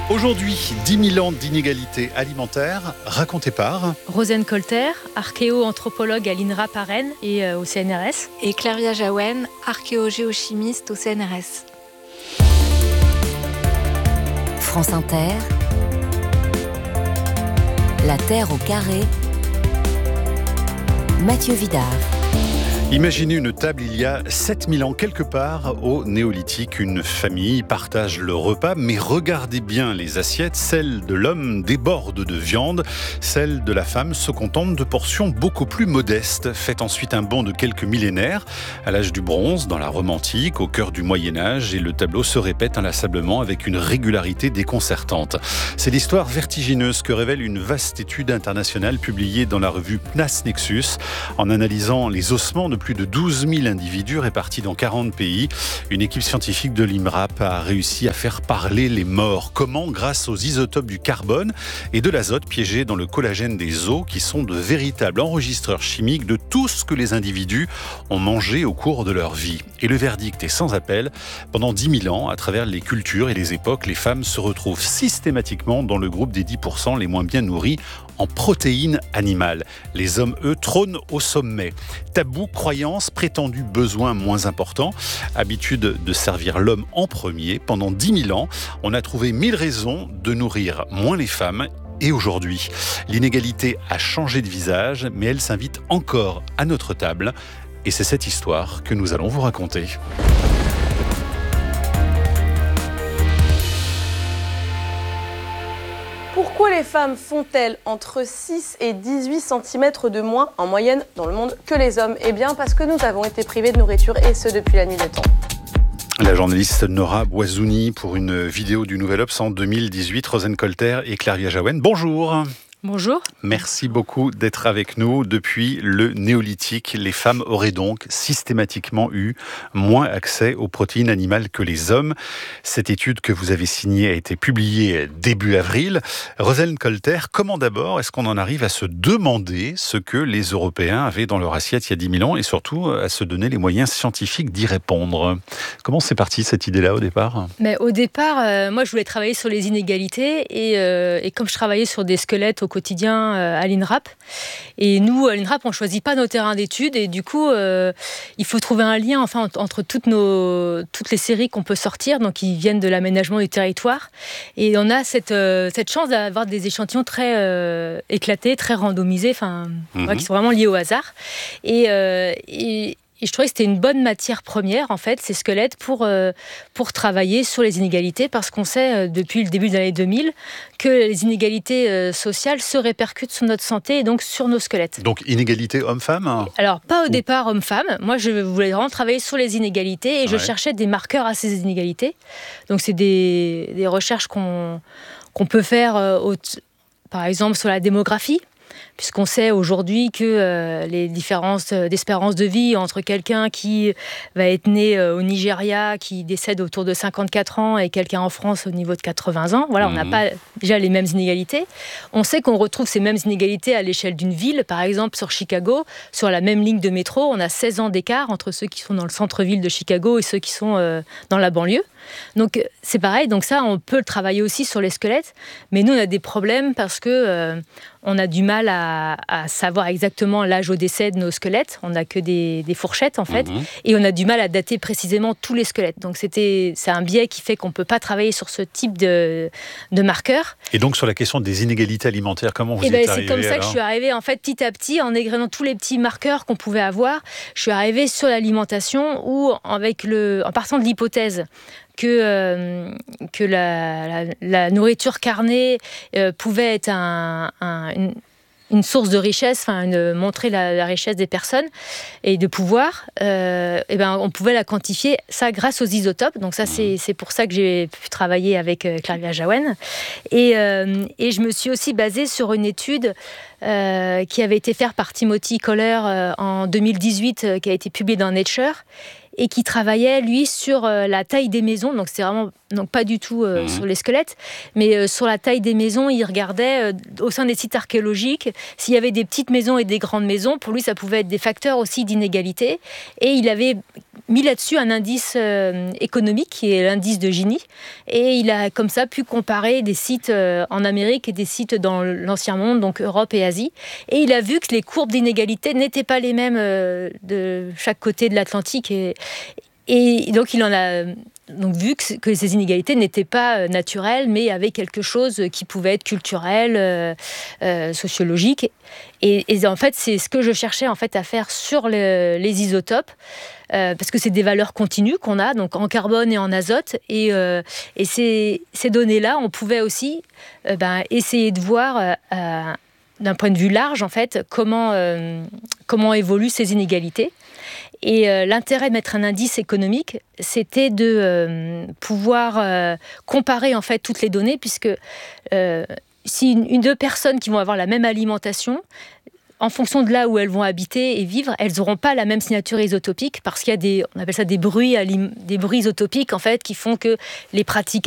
Aujourd'hui, 10 000 ans d'inégalités alimentaires, racontées par Rosane Colter, archéo-anthropologue à l'INRAP à Rennes et au CNRS. Et Claria Jaouen, archéo-géochimiste au CNRS. France Inter, La Terre au carré, Mathieu Vidard. Imaginez une table il y a 7000 ans, quelque part au néolithique. Une famille partage le repas, mais regardez bien les assiettes. Celle de l'homme déborde de viande, celle de la femme se contente de portions beaucoup plus modestes. Faites ensuite un bond de quelques millénaires, à l'âge du bronze, dans la Rome antique, au cœur du Moyen-Âge, et le tableau se répète inlassablement avec une régularité déconcertante. C'est l'histoire vertigineuse que révèle une vaste étude internationale publiée dans la revue PNAS Nexus, en analysant les ossements de plus de 12 000 individus répartis dans 40 pays. Une équipe scientifique de l'INRAP a réussi à faire parler les morts. Comment ? Grâce aux isotopes du carbone et de l'azote piégés dans le collagène des os, qui sont de véritables enregistreurs chimiques de tout ce que les individus ont mangé au cours de leur vie. Et le verdict est sans appel. Pendant 10 000 ans, à travers les cultures et les époques, les femmes se retrouvent systématiquement dans le groupe des 10% les moins bien nourris en protéines animales. Les hommes, eux, trônent au sommet. Tabou, croyances, prétendus besoins moins importants, habitude de servir l'homme en premier. Pendant 10 000 ans, on a trouvé 1000 raisons de nourrir moins les femmes. Et aujourd'hui, l'inégalité a changé de visage, mais elle s'invite encore à notre table. Et c'est cette histoire que nous allons vous raconter. Pourquoi les femmes font-elles entre 6 et 18 cm de moins en moyenne dans le monde que les hommes ? Eh bien parce que nous avons été privés de nourriture, et ce depuis la nuit des temps. La journaliste Nora Boisouni pour une vidéo du Nouvel Obs en 2018, Rosane Colter et Claria Jaouen. Bonjour. Bonjour. Merci beaucoup d'être avec nous. Depuis le néolithique, les femmes auraient donc systématiquement eu moins accès aux protéines animales que les hommes. Cette étude que vous avez signée a été publiée début avril. Rosane Colter, comment d'abord est-ce qu'on en arrive à se demander ce que les Européens avaient dans leur assiette il y a 10 000 ans et surtout à se donner les moyens scientifiques d'y répondre ? Comment c'est parti cette idée-là au départ ? Mais au départ, moi je voulais travailler sur les inégalités et comme je travaillais sur des squelettes au quotidien à l'INRAP. Et nous, à l'INRAP, on ne choisit pas nos terrains d'études et du coup, il faut trouver un lien entre toutes les séries qu'on peut sortir, donc qui viennent de l'aménagement du territoire. Et on a cette chance d'avoir des échantillons très éclatés, très randomisés, qui sont vraiment liés au hasard. Et je trouvais que c'était une bonne matière première, en fait, ces squelettes, pour travailler sur les inégalités, parce qu'on sait, depuis le début des années 2000, que les inégalités sociales se répercutent sur notre santé et donc sur nos squelettes. Donc, inégalité homme-femme ? Alors, pas au départ homme-femme. Moi, je voulais vraiment travailler sur les inégalités et je cherchais des marqueurs à ces inégalités. Donc, c'est des recherches qu'on peut faire, par exemple, sur la démographie. Puisqu'on sait aujourd'hui que les différences d'espérance de vie entre quelqu'un qui va être né au Nigeria, qui décède autour de 54 ans, et quelqu'un en France au niveau de 80 ans, voilà, on n'a pas déjà les mêmes inégalités. On sait qu'on retrouve ces mêmes inégalités à l'échelle d'une ville. Par exemple, sur Chicago, sur la même ligne de métro, on a 16 ans d'écart entre ceux qui sont dans le centre-ville de Chicago et ceux qui sont dans la banlieue. Donc c'est pareil, donc ça on peut le travailler aussi sur les squelettes, mais nous on a des problèmes parce que on a du mal à savoir exactement l'âge au décès de nos squelettes, on n'a que des fourchettes en fait, et on a du mal à dater précisément tous les squelettes, donc c'est un biais qui fait qu'on ne peut pas travailler sur ce type de marqueurs. Et donc sur la question des inégalités alimentaires, comment vous y êtes arrivé ? C'est comme ça que je suis arrivée en fait petit à petit, en égrenant tous les petits marqueurs qu'on pouvait avoir, je suis arrivée sur l'alimentation où en partant de l'hypothèse que la nourriture carnée pouvait être une source de richesse, montrer la richesse des personnes et de pouvoir, on pouvait la quantifier, ça grâce aux isotopes. Donc ça, c'est pour ça que j'ai pu travailler avec Claria Jaouen. Et je me suis aussi basée sur une étude qui avait été faite par Timothy Kohler en 2018, qui a été publiée dans Nature, et qui travaillait, lui, sur la taille des maisons. Donc, c'est vraiment pas du tout sur les squelettes, mais sur la taille des maisons. Il regardait au sein des sites archéologiques s'il y avait des petites maisons et des grandes maisons. Pour lui, ça pouvait être des facteurs aussi d'inégalité. Et il avait mis là-dessus un indice économique qui est l'indice de Gini, et il a comme ça pu comparer des sites en Amérique et des sites dans l'ancien monde, donc Europe et Asie, et il a vu que les courbes d'inégalité n'étaient pas les mêmes de chaque côté de l'Atlantique, et donc il en a vu que ces inégalités n'étaient pas naturelles, mais avaient quelque chose qui pouvait être culturel, sociologique. Et en fait, c'est ce que je cherchais en fait à faire sur les isotopes, parce que c'est des valeurs continues qu'on a, donc en carbone et en azote. Et ces données-là, on pouvait aussi essayer de voir d'un point de vue large en fait comment évoluent ces inégalités. Et l'intérêt de mettre un indice économique, c'était de pouvoir comparer en fait toutes les données, puisque si deux personnes qui vont avoir la même alimentation, en fonction de là où elles vont habiter et vivre, elles n'auront pas la même signature isotopique, parce qu'il y a on appelle ça des bruits isotopiques en fait, qui font que les pratiques